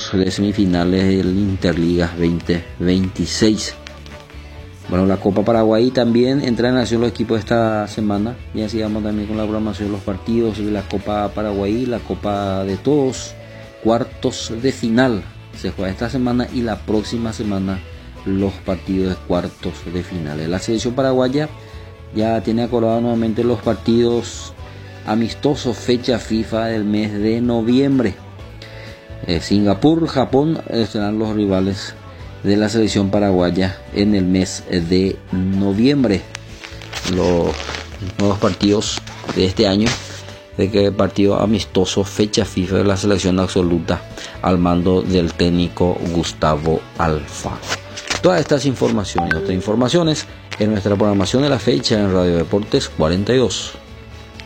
cuartos de semifinales del Interligas 2026. Bueno, la Copa Paraguay también entra en acción los equipos esta semana. Ya sigamos también con la programación de los partidos de la Copa Paraguay, la Copa de Todos, cuartos de final. Se juega esta semana y la próxima semana los partidos de cuartos de finales. La selección paraguaya ya tiene acordado nuevamente los partidos amistosos, fecha FIFA del mes de noviembre. Singapur, Japón serán los rivales de la selección paraguaya en el mes de noviembre. Los nuevos partidos de este año, de que partido amistoso, fecha FIFA de la selección absoluta al mando del técnico Gustavo Alfaro. Todas estas informaciones y otras informaciones en nuestra programación de la fecha en Radio Deportes 42.